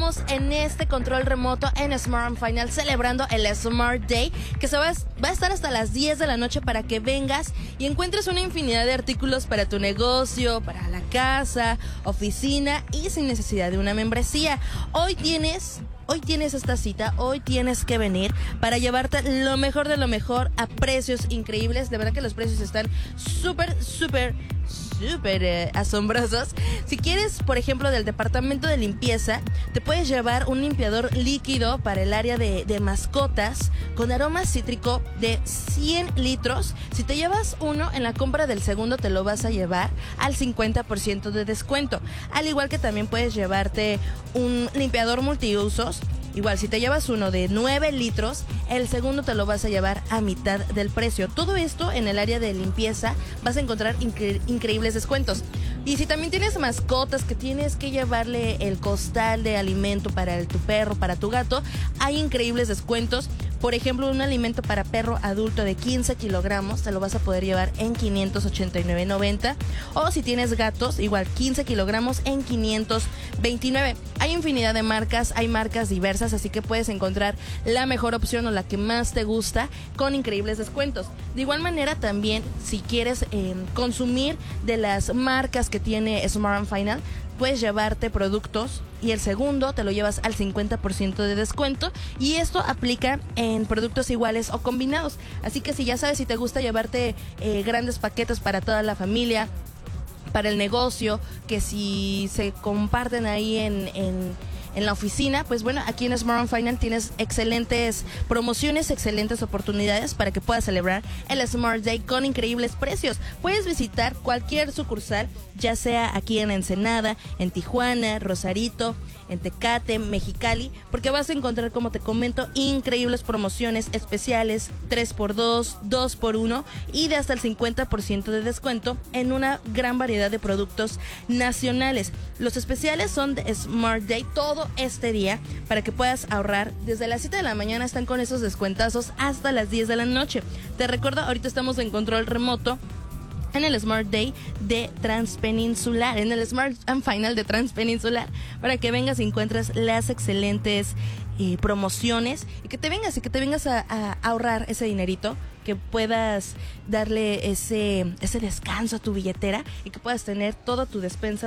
estamos en este control remoto en Smart and Final celebrando el Smart Day, que va a estar hasta las 10 de la noche para que vengas y encuentres una infinidad de artículos para tu negocio, para la casa, oficina y sin necesidad de una membresía. Hoy tienes esta cita, hoy tienes que venir para llevarte lo mejor de lo mejor a precios increíbles. De verdad que los precios están súper asombrosos. Si quieres, por ejemplo, del departamento de limpieza, te puedes llevar un limpiador líquido para el área de mascotas con aroma cítrico de 100 litros. Si te llevas uno, en la compra del segundo te lo vas a llevar al 50% de descuento. Al igual que también puedes llevarte un limpiador multiusos. Igual, si te llevas uno de 9 litros, el segundo te lo vas a llevar a mitad del precio. Todo esto en el área de limpieza vas a encontrar increíbles descuentos. Y si también tienes mascotas que tienes que llevarle el costal de alimento para tu perro, para tu gato, hay increíbles descuentos. Por ejemplo, un alimento para perro adulto de 15 kilogramos te lo vas a poder llevar en $589.90. O si tienes gatos, igual 15 kilogramos en $529. Hay infinidad de marcas, hay marcas diversas, así que puedes encontrar la mejor opción o la que más te gusta con increíbles descuentos. De igual manera también, si quieres consumir de las marcas que tiene Smart and Final, puedes llevarte productos y el segundo te lo llevas al 50% de descuento, y esto aplica en productos iguales o combinados. Así que si ya sabes, si te gusta llevarte grandes paquetes para toda la familia, para el negocio, que si se comparten ahí en la oficina, pues bueno, aquí en Smart and Final tienes excelentes promociones, excelentes oportunidades para que puedas celebrar el Smart Day con increíbles precios. Puedes visitar cualquier sucursal, ya sea aquí en Ensenada, en Tijuana, Rosarito, en Tecate, Mexicali, porque vas a encontrar, como te comento, increíbles promociones especiales, 3x2, 2x1 y de hasta el 50% de descuento en una gran variedad de productos nacionales. Los especiales son de Smart Day todo este día para que puedas ahorrar. Desde las 7 de la mañana están con esos descuentazos hasta las 10 de la noche. Te recuerdo, ahorita estamos en control remoto en el Smart Day de Transpeninsular, en el Smart and Final de Transpeninsular, para que vengas y encuentres las excelentes promociones y que te vengas a ahorrar ese dinerito, que puedas darle ese descanso a tu billetera y que puedas tener toda tu despensa